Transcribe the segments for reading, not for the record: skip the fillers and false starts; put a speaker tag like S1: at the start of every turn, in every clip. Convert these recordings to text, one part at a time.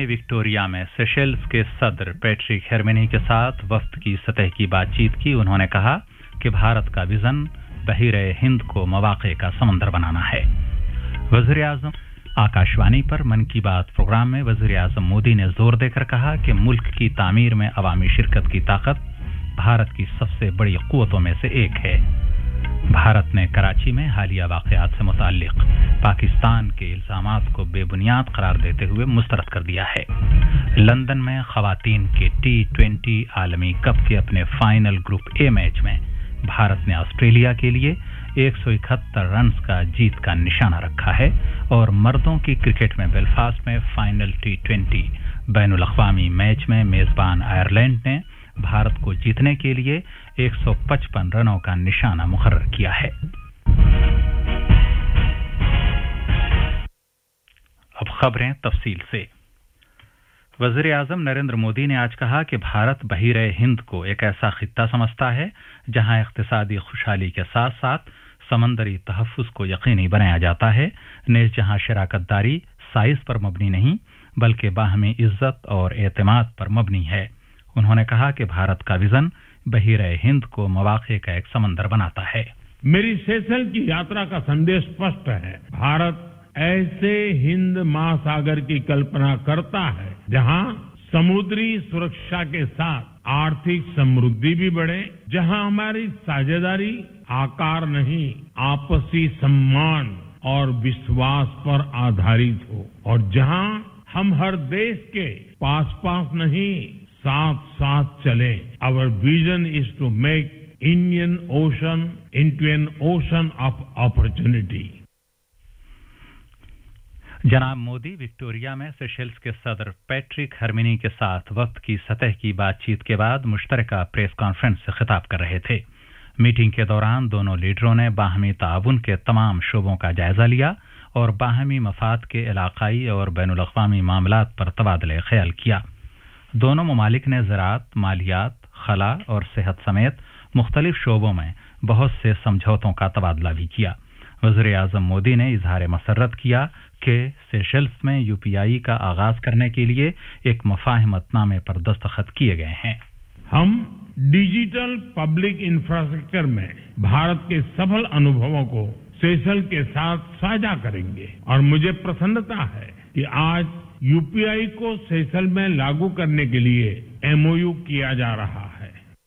S1: में विक्टोरिया में सेशेल्स के सदर पैट्रिक हेर्मिनी के साथ वफ्द की सतह की बातचीत की। उन्होंने कहा कि भारत का विजन बहीरे हिंद को मौक़े का समंदर बनाना है। वज़ीर-ए-आज़म आकाशवाणी पर मन की बात प्रोग्राम में वज़ीर-ए-आज़म मोदी ने जोर देकर कहा कि मुल्क की तामीर में अवामी शिरकत की ताकत भारत की सबसे बड़ी क़ुव्वतों में से एक है। भारत ने कराची में हालिया वाक़यात से मुताल्लिक़ पाकिस्तान के इल्ज़ामात को बेबुनियाद करार देते हुए मुस्तरद कर दिया है। लंदन में ख़वातीन के T20 आलमी कप के अपने फाइनल ग्रुप ए मैच में भारत ने ऑस्ट्रेलिया के लिए 171 रन्स का जीत का निशाना रखा है और मर्दों की क्रिकेट में बेलफास्ट में फाइनल T20 बैनुल-अक़वामी मैच में मेज़बान आयरलैंड ने भारत को जीतने के लिए 155 रनों का निशाना मुकर्रर किया है। अब खबरें तफसील से। वज़ीर-ए-आज़म नरेंद्र मोदी ने आज कहा कि भारत बहीरे हिंद को एक ऐसा खित्ता समझता है जहां इक़्तिसादी खुशहाली के साथ साथ समंदरी तहफ़्फ़ुज़ को यकीनी बनाया जाता है, नेज़ जहां शराकतदारी साइज़ पर मबनी नहीं बल्कि बाहमी इज्जत और एतमाद पर मबनी है। उन्होंने कहा कि भारत का विजन बहीरे हिंद को मौक़े का एक समंदर बनाता है।
S2: मेरी सेशेल की यात्रा का संदेश स्पष्ट है। भारत ऐसे हिंद महासागर की कल्पना करता है जहां समुद्री सुरक्षा के साथ आर्थिक समृद्धि भी बढ़े, जहां हमारी साझेदारी आकार नहीं आपसी सम्मान और विश्वास पर आधारित हो और जहां हम हर देश के पास नहीं साथ साथ चले। Our vision is to make Indian ocean into an ocean of opportunity.
S1: जनाब मोदी विक्टोरिया में सेशेल्स के सदर पैट्रिक हेर्मिनी के साथ वक्त की सतह की बातचीत के बाद मुश्तरका प्रेस कॉन्फ्रेंस से खिताब कर रहे थे। मीटिंग के दौरान दोनों लीडरों ने बाहमी ताउन के तमाम शोबों का जायजा लिया और बाहमी मफाद के इलाकाई और बैनुल-अक़वामी मामलात पर तबादले ख्याल किया। दोनों ममालिक ने ज़राअत, मालियात, खला और सेहत समेत मुख्तलिफ शोबों में बहुत से समझौतों का तबादला भी किया। वज़ीर-ए-आज़म मोदी ने इजहार मसर्रत किया कि सेशेल्स में UPI का आगाज करने के लिए एक मुफ़ाहिमतनामे पर दस्तखत किए गए हैं।
S2: हम डिजिटल पब्लिक इंफ्रास्ट्रक्चर में भारत के सफल अनुभवों को सेशेल के साथ साझा करेंगे और मुझे प्रसन्नता है कि आज UPI को सेशेल में लागू करने के लिए MOU किया जा रहा है।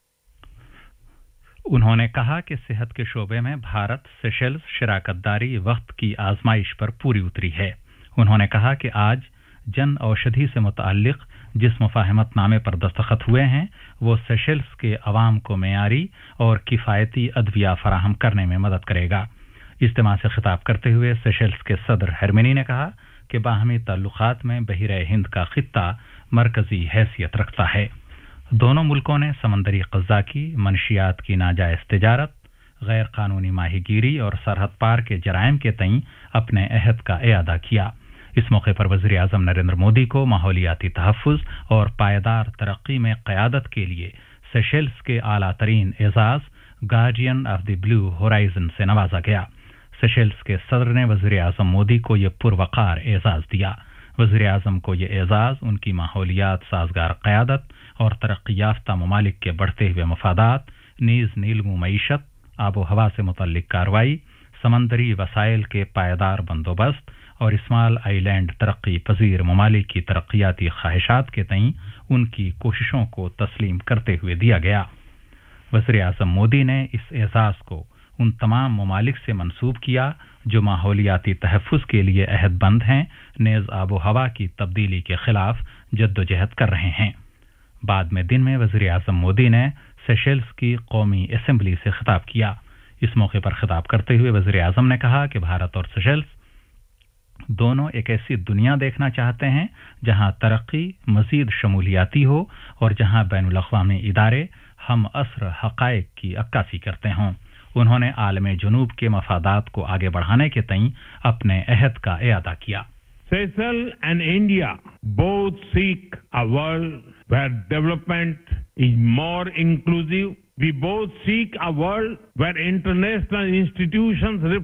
S1: उन्होंने कहा कि सेहत के शोबे में भारत सेशेल्स शराकतदारी वक्त की आजमाइश पर पूरी उतरी है। उन्होंने कहा कि आज जन औषधि से मुताल्लिक जिस मुफ़ाहिमतनामे पर दस्तखत हुए हैं वो सेशेल्स के अवाम को मेयारी और किफ़ायती अदविया फराहम करने में मदद करेगा। इज्तिमा से खिताब करते हुए सेशेल्स के सदर हेर्मिनी ने कहा कि बाहमी ताल्लुकात में बहीरे हिंद का खित्ता मरकजी हैसियत रखता है। दोनों मुल्कों ने समंदरी क़ज़्ज़ाकी, मनशियात की नाजायज़ तिजारत, गैर कानूनी माहीगीरी और सरहद पार के जराइम के तईं अपने अहद का इआदा किया। इस मौके पर वज़ीर-ए-आज़म नरेंद्र मोदी को माहौलियाती तहफ़्फ़ुज़ और पायदार तरक्की में क़यादत के लिए सेशेल्स के आला तरीन एजाज़ guardian of the blue horizon से नवाजा गया। सेशेल्स के सदर ने वज़ीर-ए-आज़म मोदी को ये पुरवक़ार एजाज़ दिया। वज़ीर-ए-आज़म को ये एजाज़ उनकी माहौलियात साजगार क़यादत और तरक्की याफ्ता ममालिक के बढ़ते हुए मफादात, नीज़ नीलमू मईशत, आबो हवा से मुतल्लिक कार्रवाई, समंदरी वसाइल के पायदार बंदोबस्त और स्मॉल आइलैंड तरक्की पजीर ममालिक की तरक्याती ख्वाहिशात के तईं उनकी कोशिशों को तस्लीम करते हुए दिया गया। वज़ीर-ए-आज़म मोदी ने इस एजाज़ को उन तमाम ममालिक से मंसूब किया जो माहौलियाती तहफ़्फ़ुज़ के लिए अहदबंद हैं, नेज़ आबो हवा की तब्दीली के खिलाफ जद्दोजहद कर रहे हैं। बाद में दिन में वज़ीर-ए-आज़म मोदी ने सेशेल्स की कौमी असेंबली से खिताब किया। इस मौके पर खिताब करते हुए वज़ीर-ए-आज़म ने कहा कि भारत और सेशेल्स दोनों एक ऐसी दुनिया देखना चाहते हैं जहां तरक्की मज़ीद शमूलियाती हो और जहां बैनुल-अक़वामी इदारे हम असर हक़ाइक़ की अक्कासी करते हों। उन्होंने आलमे जुनूब के मफादात को आगे बढ़ाने के तईं अपने अहद का इआदा किया।
S2: Seychelles and India both seek a world where development is more inclusive. We both seek a world where international institutions